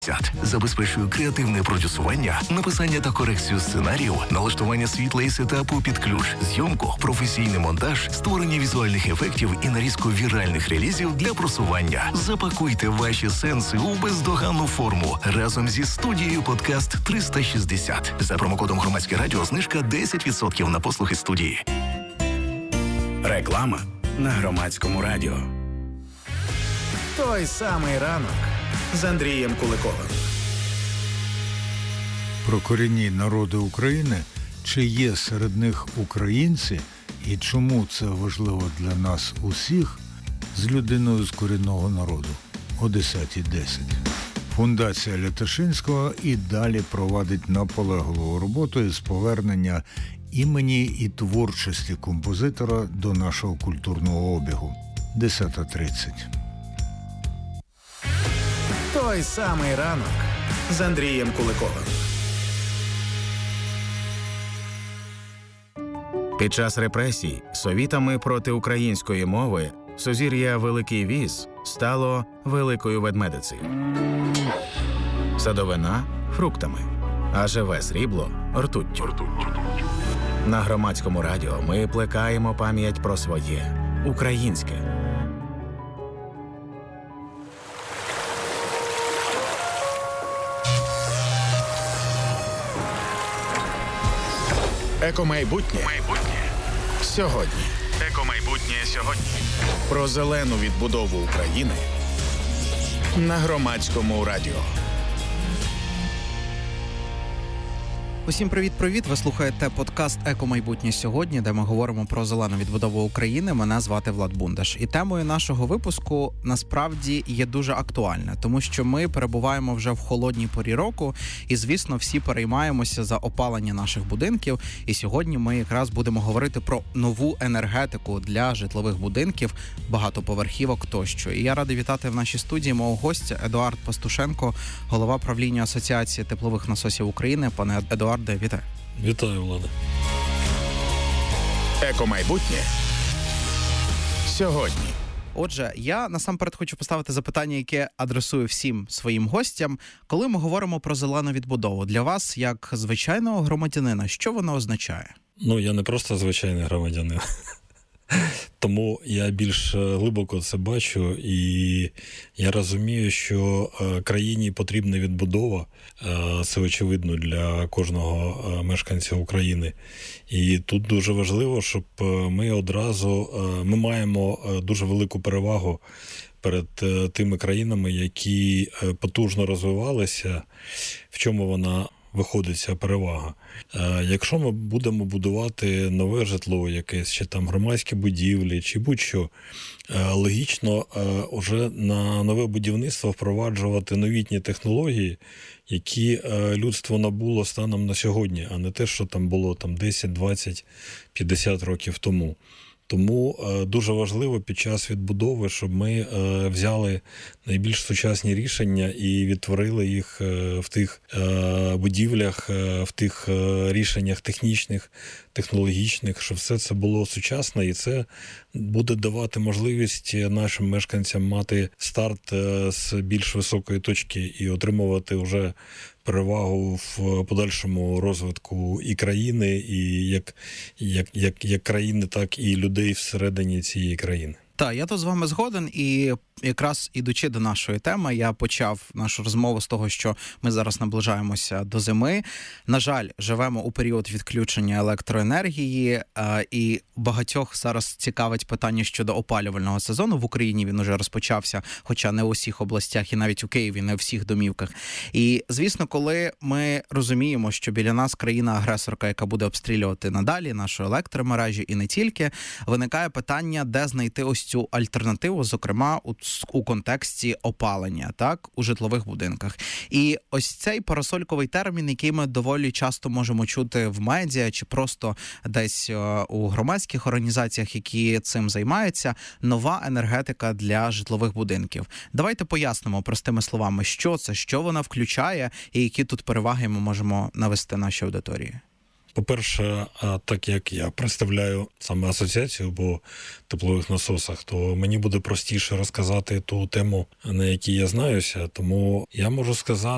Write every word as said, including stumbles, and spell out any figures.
Забезпечує креативне продюсування, написання та корекцію сценарію, налаштування світла і сетапу під ключ, зйомку, професійний монтаж, створення візуальних ефектів і нарізку віральних релізів для просування. Запакуйте ваші сенси у бездоганну форму разом зі студією «Подкаст триста шістдесят». За промокодом «Громадське радіо» знижка десять відсотків на послуги студії. Реклама на Громадському радіо. Той самий ранок з Андрієм Куликовим. Про корінні народи України, чи є серед них українці і чому це важливо для нас усіх, з людиною з корінного народу о десята десять. Фундація Лятошинського і далі провадить наполегливу роботу із повернення імені і творчості композитора до нашого культурного обігу. десята тридцять. Той самий ранок з Андрієм Куликовим. Під час репресій совітами проти української мови сузір'я Великий Віз стало Великою Ведмедицею. Садовина – фруктами, а живе срібло – ртуттю. На Громадському радіо ми плекаємо пам'ять про своє – українське. Екомайбутнє сьогодні. Екомайбутнє сьогодні. Про зелену відбудову України на Громадському радіо. Усім привіт-привіт! Ви слухаєте подкаст «Еко-майбутнє сьогодні», де ми говоримо про зелену відбудову України. Мене звати Влад Бундаш. І темою нашого випуску насправді є дуже актуальна, тому що ми перебуваємо вже в холодній порі року і, звісно, всі переймаємося за опалення наших будинків. І сьогодні ми якраз будемо говорити про нову енергетику для житлових будинків, багатоповерхівок тощо. І я радий вітати в нашій студії мого гостя Едуард Пастушенко, голова правління Асоціації теплових насосів України. Пане Едуард, вітаю. Вітаю, Влада. Екомайбутнє сьогодні. Отже, я насамперед хочу поставити запитання, яке адресую всім своїм гостям. Коли ми говоримо про зелену відбудову, для вас, як звичайного громадянина, що воно означає? Ну, я не просто звичайний громадянин. Тому я більш глибоко це бачу, і я розумію, що країні потрібна відбудова. Це очевидно для кожного мешканця України. І тут дуже важливо, щоб ми одразу, ми маємо дуже велику перевагу перед тими країнами, які потужно розвивалися. В чому вона виходить ця перевага? Якщо ми будемо будувати нове житло якесь, чи там громадські будівлі, чи будь-що, логічно вже на нове будівництво впроваджувати новітні технології, які людство набуло станом на сьогодні, а не те, що там було там десять, двадцять, п'ятдесят років тому. Тому дуже важливо під час відбудови, щоб ми взяли найбільш сучасні рішення і відтворили їх в тих будівлях, в тих рішеннях технічних, технологічних, щоб все це було сучасно, і це буде давати можливість нашим мешканцям мати старт з більш високої точки і отримувати вже перевагу в подальшому розвитку і країни, і як, як, як, як країни, так і людей всередині цієї країни. Так, я тут з вами згоден, і якраз ідучи до нашої теми, я почав нашу розмову з того, що ми зараз наближаємося до зими. На жаль, живемо у період відключення електроенергії, і багатьох зараз цікавить питання щодо опалювального сезону. В Україні він уже розпочався, хоча не у всіх областях, і навіть у Києві не у всіх домівках. І, звісно, коли ми розуміємо, що біля нас країна-агресорка, яка буде обстрілювати надалі нашу електромережі і не тільки, виникає питання, де знайти ось цю альтернативу, зокрема, у, у контексті опалення, так, у житлових будинках. І ось цей парасольковий термін, який ми доволі часто можемо чути в медіа чи просто десь у громадських організаціях, які цим займаються, нова енергетика для житлових будинків. Давайте пояснимо простими словами, що це, що вона включає і які тут переваги ми можемо навести нашій аудиторії. По-перше, так як я представляю саме асоціацію по теплових насосах, то мені буде простіше розказати ту тему, на якій я знаюся. Тому я можу сказати,